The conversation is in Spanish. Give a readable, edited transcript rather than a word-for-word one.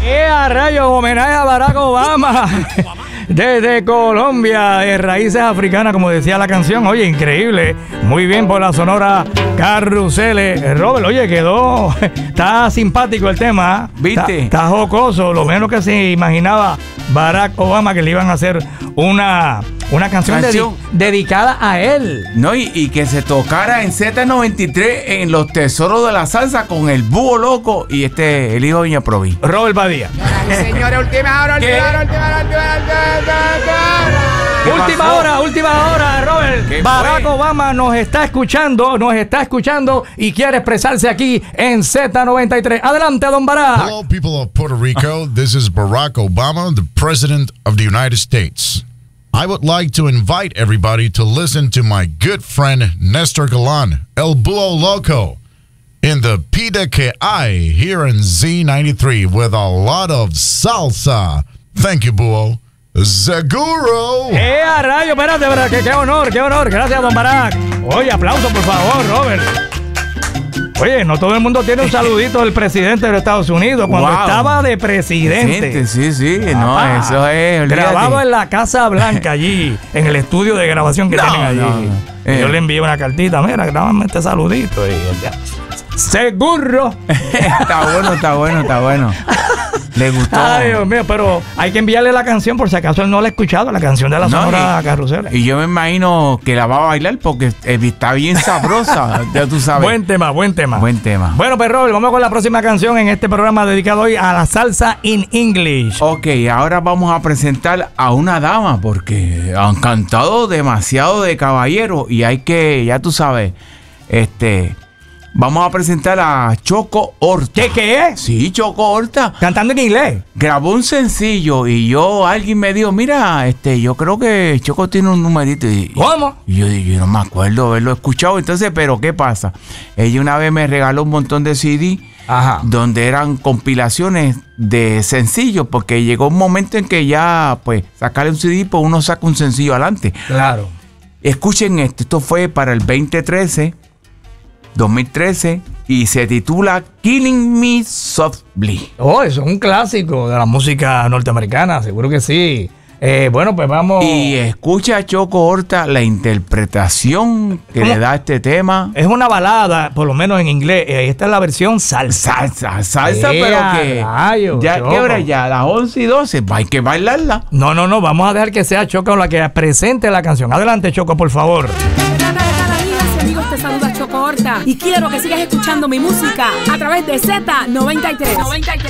A rayo, homenaje a Barack Obama desde Colombia, de raíces africanas, como decía la canción. Oye, increíble. Muy bien por la Sonora Carruseles. Robert, oye, quedó. Está simpático el tema. ¿Viste? Está jocoso. Lo menos que se imaginaba Barack Obama que le iban a hacer una canción dedicada a él. No, y que se tocara en Z93 en los tesoros de la salsa con el Búho Loco y el hijo de Doña Provi. Robert Badía. Señores, última hora, última hora, Robert. Barack Obama nos está escuchando y quiere expresarse aquí en Z93. Adelante, don Barack. Hello, people of Puerto Rico. This is Barack Obama, the President of the United States. I would like to invite everybody to listen to my good friend Nestor Galan, El Búho Loco, in the Pida Que Hay here in Z93 with a lot of salsa. Thank you, Búho. Seguro. A rayo, espérate, qué honor. Gracias, don Barack. Oye, aplauso, por favor, Robert. Oye, no todo el mundo tiene un saludito del presidente de los Estados Unidos cuando estaba de presidente. Sí, no, eso es. Olvídate. Grabado en la Casa Blanca allí, en el estudio de grabación que tienen allí. Yo le envié una cartita, mira, grábame este saludito. Seguro. Está bueno. Le gustó. Ay, Dios mío, pero hay que enviarle la canción por si acaso él no la ha escuchado, la canción de la Sonora Carruseles. Y yo me imagino que la va a bailar porque está bien sabrosa, ya tú sabes. Buen tema. Bueno, pues Robert, vamos con la próxima canción en este programa dedicado hoy a la salsa in English. Ok, ahora vamos a presentar a una dama porque han cantado demasiado de caballero y hay que, ya tú sabes, vamos a presentar a Choco Horta. ¿Qué es? Sí, Choco Horta. Cantando en inglés. Grabó un sencillo y alguien me dijo, mira, yo creo que Choco tiene un numerito. ¿Cómo? Y yo no me acuerdo haberlo escuchado. Entonces, pero ¿qué pasa? Ella una vez me regaló un montón de CD. Ajá. Donde eran compilaciones de sencillos, porque llegó un momento en que ya, pues, sacarle un CD, pues uno saca un sencillo adelante. Claro. Escuchen esto fue para el 2013 y se titula Killing Me Softly. Oh, eso es un clásico de la música norteamericana, seguro que sí. Bueno, pues vamos. Y escucha a Choco Horta la interpretación que le da este tema. Es una balada, por lo menos en inglés. Esta es la versión salsa. Salsa, pero que rayo, ya Choco. ¿Qué hora ya? A las 11:12. Hay que bailarla. No. Vamos a dejar que sea Choco la que presente la canción. Adelante, Choco, por favor. Amigos, te saluda Choco Horta y quiero que sigas escuchando mi música a través de Z93.